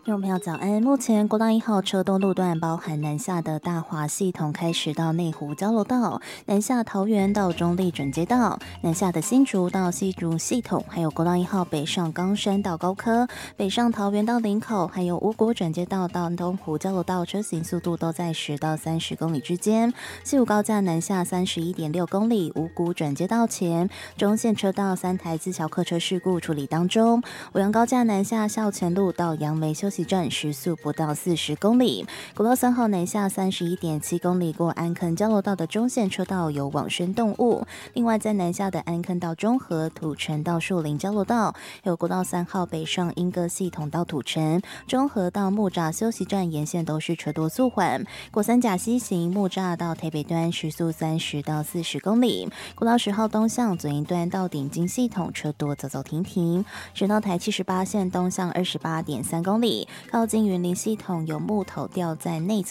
听众朋友早安，目前国道1号车多路段，包含南下的大华系统开始到内湖交流道，南下桃园到中立转接道，南下的新竹到西竹系统，还有国道1号北上冈山到高科，北上桃园到林口，还有五股转接道到东湖交流道，车行速度都在10到30公里之间。西武高架南下31.6公里，五股转接道前，中线车道3台自强客车事故处理当中。五羊高架南下校前路到杨梅休息站时速不到40公里，国道3号南下31.7公里过安坑交流道的中线车道有往生动物，另外在南下的安坑到中和、土城到树林交流道，还有国道3号北上莺歌系统到土城、中和到木栅休息站沿线都是车多速缓，过三甲西行木栅到台北端时速30到40公里，国道10号东向左营端到顶金系统车多走走停停，省道台78线东向28.3公里，靠近云林系统有木头掉在内侧